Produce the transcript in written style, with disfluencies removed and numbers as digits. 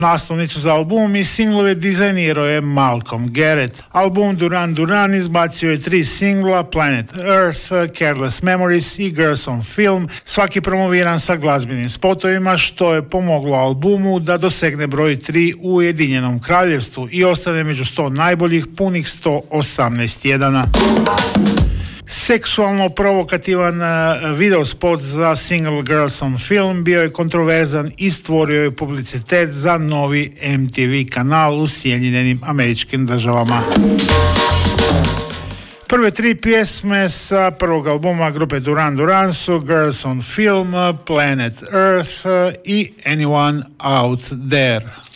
Naslovnicu za album i singlove dizajnirao je Malcolm Garrett. Album Duran Duran izbacio je 3 singla: Planet Earth, Careless Memories i Girls on Film, svaki promoviran sa glazbenim spotovima, što je pomoglo albumu da dosegne broj 3 u Ujedinjenom Kraljevstvu i ostane među 100 najboljih punih 118 tjedana. Seksualno provokativan video spot za single Girls on Film bio je kontroverzan i stvorio je publicitet za novi MTV kanal u Sjedinjenim Američkim Državama. Prve 3 pjesme sa prvog albuma grupe Duran Duran su Girls on Film, Planet Earth i Anyone Out There.